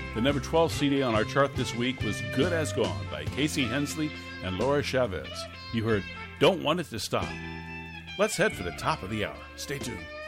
The number 12 CD on our chart this week was Good As Gone by Casey Hensley and Laura Chavez. You heard Don't Want It to Stop. Let's head for the top of the hour. Stay tuned.